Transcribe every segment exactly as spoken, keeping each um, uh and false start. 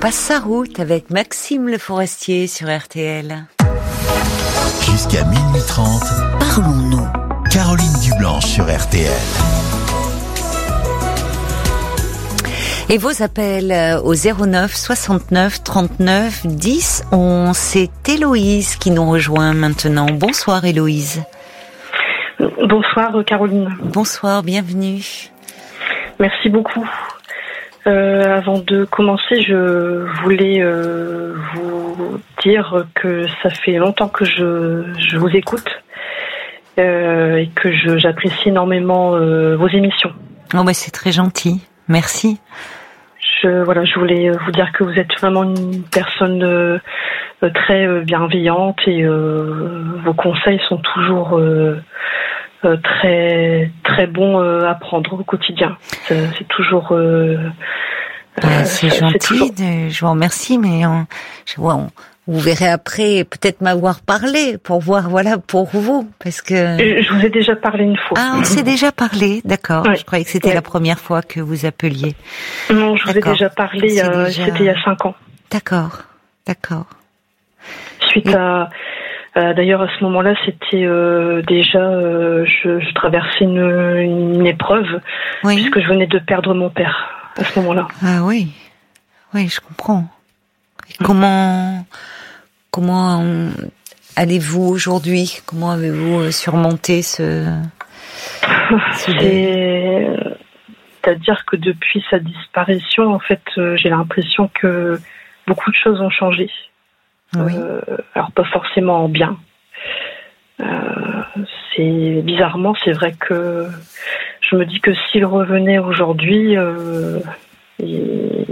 passe sa route avec Maxime Le Forestier sur R T L. Jusqu'à minuit trente, parlons-nous. Caroline Dublanche sur R T L. Et vos appels au zéro neuf soixante-neuf trente-neuf dix onze. C'est Héloïse qui nous rejoint maintenant. Bonsoir Héloïse. Bonsoir Caroline. Bonsoir, bienvenue. Merci beaucoup. Euh, avant de commencer, je voulais euh, vous dire que ça fait longtemps que je, je vous écoute euh, et que je, j'apprécie énormément euh, vos émissions. Oh bah c'est très gentil, merci. Je, voilà, je voulais vous dire que vous êtes vraiment une personne euh, très bienveillante et euh, vos conseils sont toujours euh, euh, très très bons euh, à prendre au quotidien. C'est, c'est toujours. Euh, euh, c'est ça, gentil, c'est toujours... de, je vous remercie, mais on, je vois. On... Vous verrez après peut-être m'avoir parlé pour voir, voilà, pour vous, parce que... Je vous ai déjà parlé une fois. Ah, on s'est déjà parlé, d'accord. Ouais. Je croyais que c'était ouais. la première fois que vous appeliez. Non, je vous d'accord. ai déjà parlé, euh, déjà... c'était il y a cinq ans. D'accord, d'accord. Suite Et... à... Euh, d'ailleurs, à ce moment-là, c'était euh, déjà... Euh, je, je traversais une, une épreuve, oui. puisque je venais de perdre mon père, à ce moment-là. Ah oui, oui, je comprends. Et comment... Comment allez-vous aujourd'hui ? Comment avez-vous surmonté ce... ce C'est... C'est-à-dire que depuis sa disparition, en fait, j'ai l'impression que beaucoup de choses ont changé. Oui. Euh, alors, pas forcément en bien. Euh, c'est... Bizarrement, c'est vrai que je me dis que s'il revenait aujourd'hui... Euh, il...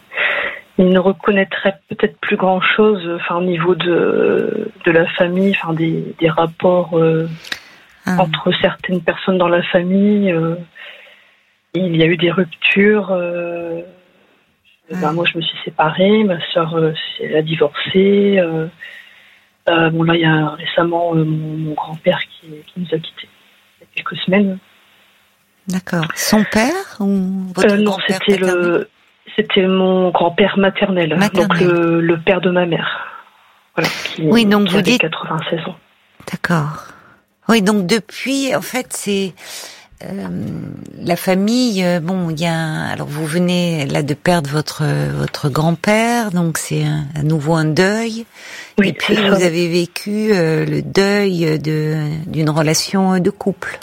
il ne reconnaîtrait peut-être plus grand-chose, enfin, au niveau de, de la famille, enfin, des, des rapports euh, ah. entre certaines personnes dans la famille. Euh, il y a eu des ruptures. Euh, ah. ben, moi, je me suis séparée. Ma sœur euh, elle a divorcé. Euh, euh, bon, là, il y a récemment euh, mon, mon grand-père qui, qui nous a quittés il y a quelques semaines. D'accord. Son père ou votre euh, non, grand-père c'était paternel? le... C'était mon grand-père maternel, maternel. donc le, le père de ma mère. Voilà, qui, oui, donc qui vous avait dites quatre-vingt-seize ans. D'accord. Oui, donc depuis, en fait, c'est euh, la famille. Euh, bon, il y a. Alors, vous venez là de perdre votre votre grand-père, donc c'est un, à nouveau un deuil. Oui, et puis vous ça. avez vécu euh, le deuil de d'une relation de couple.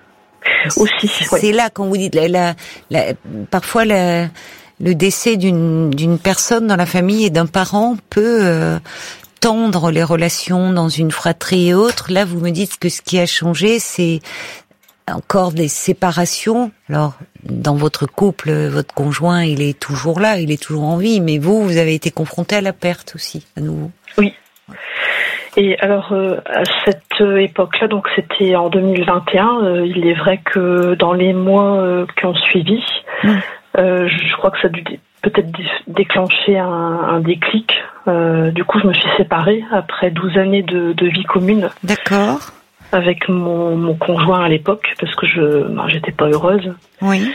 Aussi. C'est oui. là quand vous dites la, la, la parfois la le décès d'une d'une personne dans la famille et d'un parent peut euh, tendre les relations dans une fratrie et autres. Là, vous me dites que ce qui a changé, c'est encore des séparations. Alors, dans votre couple, votre conjoint, il est toujours là, il est toujours en vie, mais vous, vous avez été confronté à la perte aussi, à nouveau. Oui. Et alors, euh, à cette époque-là, donc c'était en deux mille vingt et un, euh, il est vrai que dans les mois euh, qui ont suivi, mmh. Euh, je crois que ça a dû dé- peut-être dé- déclencher un, un déclic. Euh, du coup, je me suis séparée après douze années de, de vie commune. D'accord. Avec mon, mon conjoint à l'époque, parce que je ben, j'étais pas heureuse. Oui.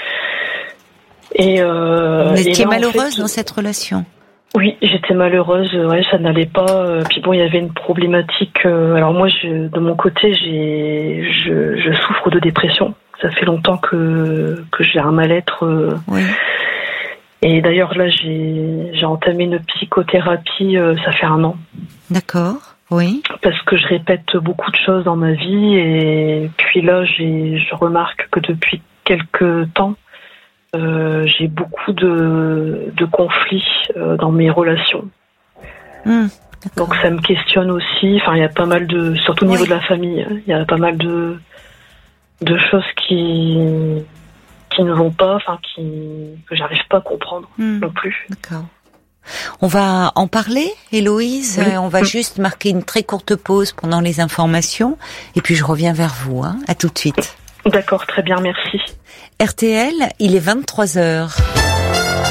Et euh, vous étiez et là, malheureuse en fait, dans cette relation ? Oui, j'étais malheureuse. Ouais, ça n'allait pas. Puis bon, il y avait une problématique. Euh, alors moi, je, de mon côté, j'ai, je, je souffre de dépression. Ça fait longtemps que que j'ai un mal-être. Euh, oui. Et d'ailleurs là, j'ai j'ai entamé une psychothérapie. Euh, ça fait un an. D'accord. Oui. Parce que je répète beaucoup de choses dans ma vie et puis là, j'ai je remarque que depuis quelques temps, euh, j'ai beaucoup de de conflits euh, dans mes relations. Mmh, Donc ça me questionne aussi. Enfin, il y a pas mal de, surtout au niveau oui. de la famille, il y a pas mal de de choses qui qui ne vont pas, enfin qui que j'arrive pas à comprendre mmh. non plus. D'accord. On va en parler, Héloïse. Oui. On va mmh. juste marquer une très courte pause pendant les informations et puis je reviens vers vous. Hein. À tout de suite. D'accord, très bien, merci. R T L, il est vingt-trois heures.